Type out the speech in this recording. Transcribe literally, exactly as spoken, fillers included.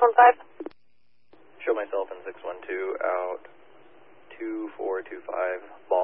one five. Show myself in six one two out two four two five, ball